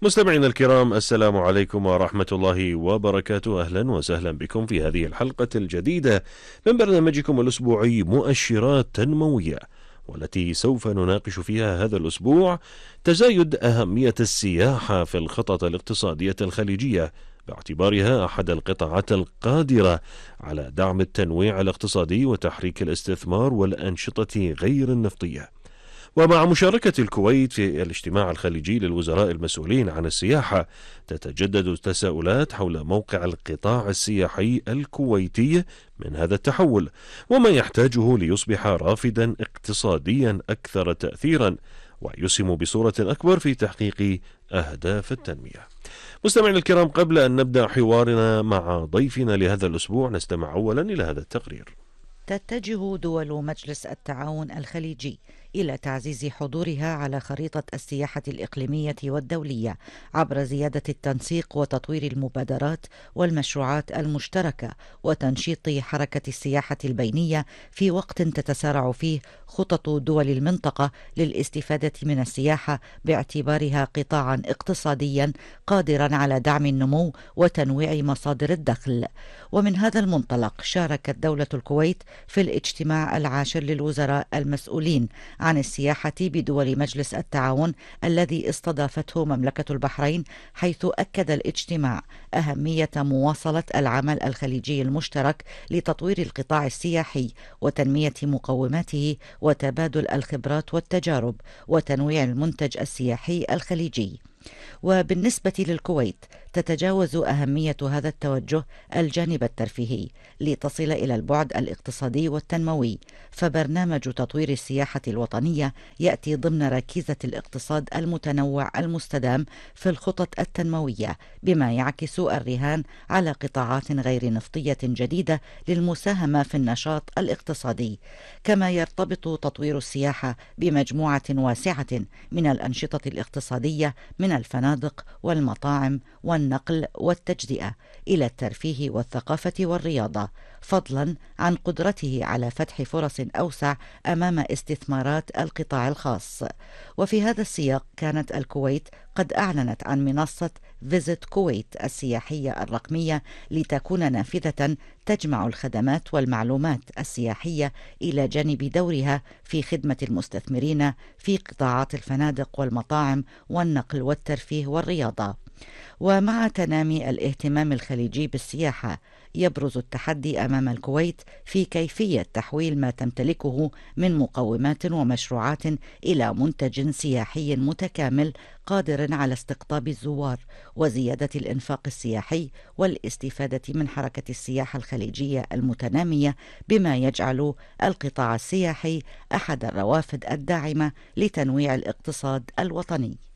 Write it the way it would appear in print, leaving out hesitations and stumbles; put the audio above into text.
مستمعينا الكرام، السلام عليكم ورحمة الله وبركاته. أهلا وسهلا بكم في هذه الحلقة الجديدة من برنامجكم الأسبوعي مؤشرات تنموية، والتي سوف نناقش فيها هذا الأسبوع تزايد أهمية السياحة في الخطط الاقتصادية الخليجية، باعتبارها أحد القطاعات القادرة على دعم التنويع الاقتصادي وتحريك الاستثمار والأنشطة غير النفطية. ومع مشاركة الكويت في الاجتماع الخليجي للوزراء المسؤولين عن السياحة، تتجدد التساؤلات حول موقع القطاع السياحي الكويتي من هذا التحول، وما يحتاجه ليصبح رافدا اقتصاديا أكثر تأثيرا ويسهم بصورة أكبر في تحقيق أهداف التنمية. مستمعينا الكرام، قبل أن نبدأ حوارنا مع ضيفنا لهذا الأسبوع، نستمع أولا إلى هذا التقرير. تتجه دول مجلس التعاون الخليجي إلى تعزيز حضورها على خريطة السياحة الإقليمية والدولية عبر زيادة التنسيق وتطوير المبادرات والمشروعات المشتركة وتنشيط حركة السياحة البينية في وقت تتسارع فيه خطط دول المنطقة للاستفادة من السياحة باعتبارها قطاعا اقتصاديا قادرا على دعم النمو وتنويع مصادر الدخل. ومن هذا المنطلق شاركت دولة الكويت في الاجتماع العاشر للوزراء المسؤولين عن السياحة بدول مجلس التعاون الذي استضافته مملكة البحرين، حيث أكد الاجتماع أهمية مواصلة العمل الخليجي المشترك لتطوير القطاع السياحي وتنمية مقوماته وتبادل الخبرات والتجارب وتنويع المنتج السياحي الخليجي. وبالنسبة للكويت تتجاوز أهمية هذا التوجه الجانب الترفيهي لتصل إلى البعد الاقتصادي والتنموي، فبرنامج تطوير السياحة الوطنية يأتي ضمن ركيزة الاقتصاد المتنوع المستدام في الخطط التنموية، بما يعكس الرهان على قطاعات غير نفطية جديدة للمساهمة في النشاط الاقتصادي. كما يرتبط تطوير السياحة بمجموعة واسعة من الأنشطة الاقتصادية من الفنادق والمطاعم والنقل والتجزئة إلى الترفيه والثقافة والرياضة، فضلا عن قدرته على فتح فرص أوسع أمام استثمارات القطاع الخاص. وفي هذا السياق كانت الكويت قد أعلنت عن منصة فيزيت كويت السياحية الرقمية لتكون نافذة تجمع الخدمات والمعلومات السياحية إلى جانب دورها في خدمة المستثمرين في قطاعات الفنادق والمطاعم والنقل والترفيه والرياضة. ومع تنامي الاهتمام الخليجي بالسياحة، يبرز التحدي أمام الكويت في كيفية تحويل ما تمتلكه من مقومات ومشروعات إلى منتج سياحي متكامل قادر على استقطاب الزوار وزيادة الإنفاق السياحي والاستفادة من حركة السياحة الخليجية المتنامية، بما يجعل القطاع السياحي أحد الروافد الداعمة لتنويع الاقتصاد الوطني.